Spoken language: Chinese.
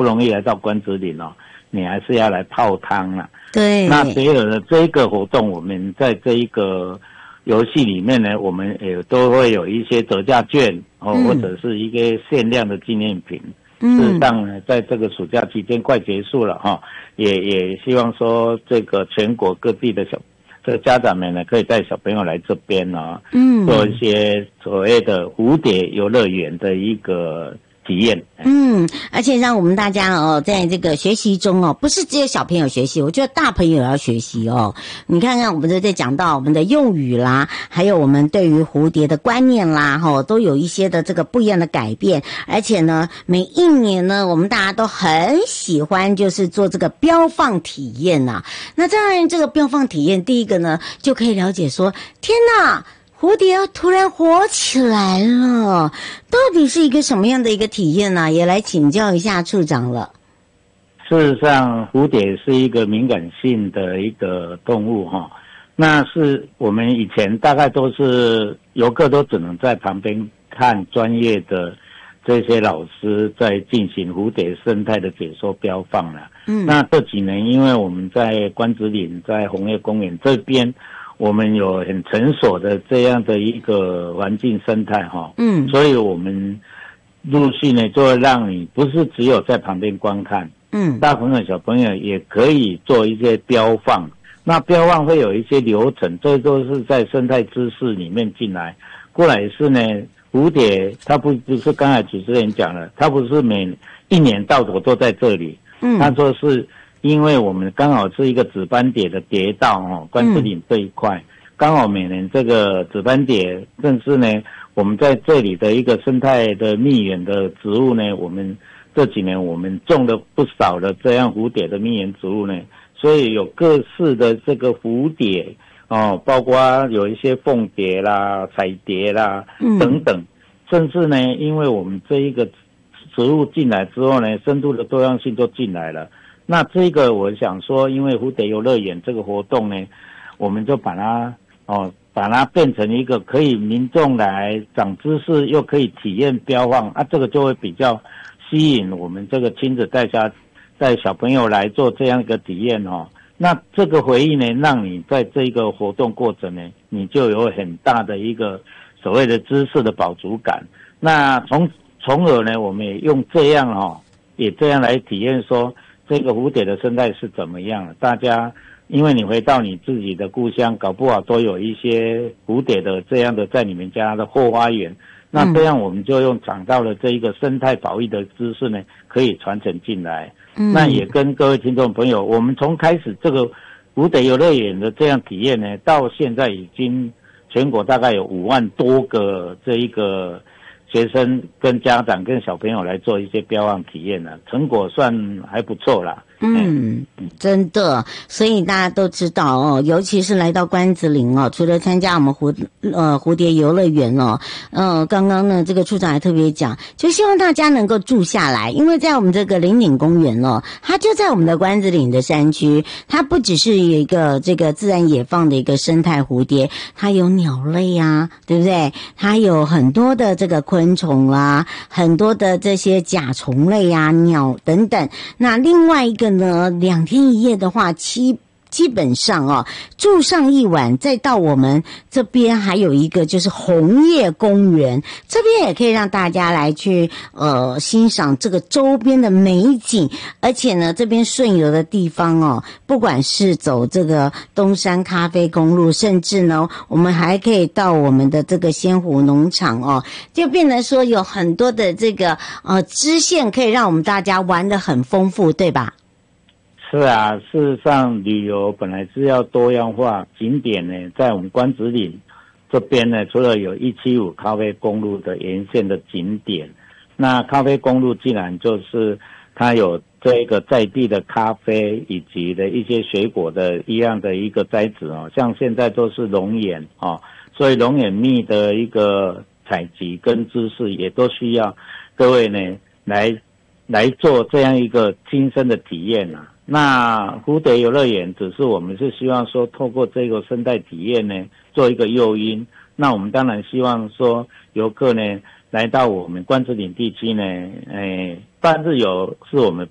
不容易来到关子岭哦，你还是要来泡汤啦。 对。 那结合了这个活动，我们在这一个游戏里面呢，我们也都会有一些折价券哦，或者是一个限量的纪念品。事实上呢，在这个暑假期间快结束了哈，也希望说这个全国各地的这个家长们呢，可以带小朋友来这边呢，做一些所谓的蝴蝶游乐园的一个体验。 而且让我们大家在这个学习中不是只有小朋友学习，我觉得大朋友也要学习哦。你看看我们在讲到我们的用语啦，还有我们对于蝴蝶的观念啦，都有一些的这个不一样的改变。而且呢，每一年呢，我们大家都很喜欢就是做这个标放体验呐。那当然，这个标放体验，第一个呢，就可以了解说，天哪！蝴蝶突然活起来了，到底是一个什么样的一个体验呢？也来请教一下处长了。 事实上，蝴蝶是一个敏感性的一个动物哈，那是我们以前大概都是游客都只能在旁边看专业的这些老师在进行蝴蝶生态的解说标放了。那这几年因为我们在关子岭、在红叶公园这边，我们有很成熟的这样的一个环境生态哈，所以我们陆续呢就会让你不是只有在旁边观看，大朋友小朋友也可以做一些标放。那标放会有一些流程，这都是在生态知识里面进来。过来是呢，蝴蝶它不是刚才主持人讲了，它不是每一年到头都在这里，它说是。因为我们刚好是一个紫斑蝶的蝶道关子岭这一块，刚好每年这个紫斑蝶正是呢我们在这里的一个生态的蜜源的植物呢，我们这几年我们种了不少的这样蝴蝶的蜜源植物呢，所以有各式的这个蝴蝶包括有一些凤蝶啦、彩蝶啦等等，甚至呢因为我们这一个植物进来之后呢，深度的多样性就进来了。那这个我想说，因为蝴蝶游乐园这个活动呢，我们就把它变成一个可以民众来长知识又可以体验标放这个就会比较吸引我们这个亲子带小朋友来做这样一个体验那这个回忆呢，让你在这个活动过程呢，你就有很大的一个所谓的知识的饱足感。那从而呢，我们也用这样也这样来体验说。这个蝴蝶的生态是怎么样的？大家因为你回到你自己的故乡，搞不好都有一些蝴蝶的这样的在你们家的后花园。那这样我们就用讲到了这一个生态保育的知识呢，可以传承进来。那也跟各位听众朋友，我们从开始这个蝴蝶游乐园的这样体验呢，到现在已经全国大概有5万多个这一个。学生跟家长跟小朋友来做一些标放体验了，成果算还不错啦。 真的，所以大家都知道尤其是来到关子岭除了参加我们蝴蝶游乐园刚刚呢这个处长还特别讲，就希望大家能够住下来，因为在我们这个林岭公园它就在我们的关子岭的山区，它不只是一个这个自然野放的一个生态蝴蝶，它有鸟类啊，对不对？它有很多的这个昆虫啦，很多的这些甲虫类啊、鸟等等。那另外一个呢，2天1夜的话，基本上住上一晚，再到我们这边还有一个就是红叶公园，这边也可以让大家来去欣赏这个周边的美景，而且呢这边顺游的地方不管是走这个东山咖啡公路，甚至呢我们还可以到我们的这个仙湖农场就变成说有很多的这个支线可以让我们大家玩得很丰富，对吧？ 是啊，事实上旅游本来是要多样化，景点呢在我们关子岭这边呢，除了有175咖啡公路的沿线的景点，那咖啡公路既然就是它有这个在地的咖啡以及的一些水果的一样的一个栽植像现在都是龙眼所以龙眼蜜的一个采集跟知识也都需要各位呢来做这样一个亲身的体验那蝴蝶游乐园只是我们是希望说透过这个生态体验呢做一个诱因，那我们当然希望说游客呢来到我们关子岭地区呢半日游是我们